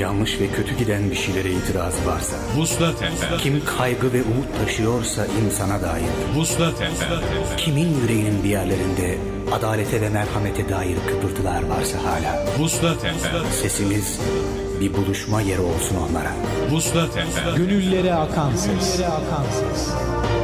yanlış ve kötü giden bir şeylere itirazı varsa, Vuslat FM. kim kaygı ve umut taşıyorsa insana dair, Vuslat FM. kimin yüreğinin bir yerlerinde adalete ve merhamete dair kıpırtılar varsa hala, Vuslat FM. sesimiz bir buluşma yeri olsun onlara. Vuslat FM. Gönüllere akan ses.